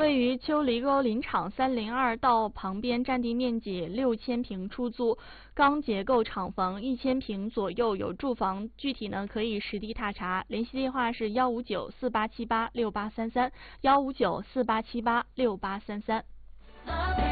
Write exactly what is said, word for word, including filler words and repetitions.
位于秋梨沟林场三零二道旁边，占地面积六千平，出租钢结构厂房一千平左右，有住房。具体呢可以实地踏查，联系电话是幺五九四八七八六八三三，幺五九四八七八六八三三。